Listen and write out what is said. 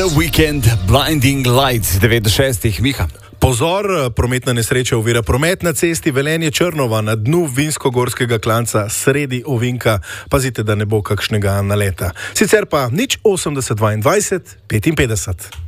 Weekend Blinding Lights 9-6, Miha. Pozor, prometna nesreča ovira promet na cesti Velenje-Črnova na dnu vinsko-gorskega klanca sredi ovinka. Pazite, da ne bo kakšnega naleta. Sicer pa 080 22 55.